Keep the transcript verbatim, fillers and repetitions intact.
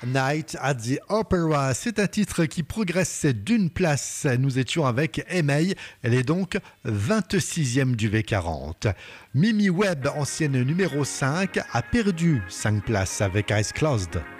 Night at the Opera. C'est un titre qui progresse d'une place. Nous étions avec Aimee. Elle est donc vingt-sixième du V quarante. Mimi Webb, ancienne numéro cinq, a perdu cinq places avec Eyes Closed.